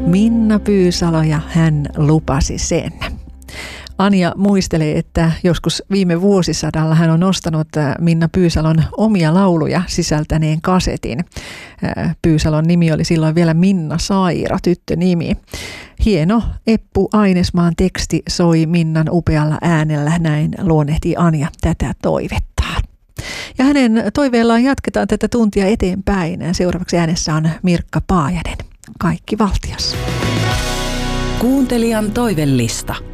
Minna Pyysalo ja hän lupasi sen. Anja muistelee, että joskus viime vuosisadalla hän on nostanut Minna Pyysalon omia lauluja sisältäneen kasetin. Pyysalon nimi oli silloin vielä Minna Saira, tyttönimi. Hieno Eppu Ainesmaan teksti soi Minnan upealla äänellä, näin luonnehtii Anja tätä toivettaan. Ja hänen toiveellaan jatketaan tätä tuntia eteenpäin. Seuraavaksi äänessä on Mirkka Paajanen. Kaikki valtias. Kuuntelijan toivellista.